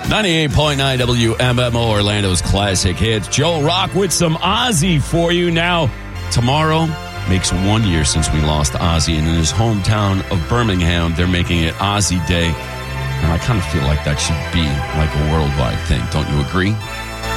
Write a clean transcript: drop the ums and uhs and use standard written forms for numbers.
98.9 WMMO, Orlando's classic hits. Joe Rock with some Ozzy for you. Now, tomorrow makes 1 year since we lost Ozzy, and in his hometown of Birmingham, they're making it Ozzy Day. And I kind of feel like that should be like a worldwide thing. Don't you agree?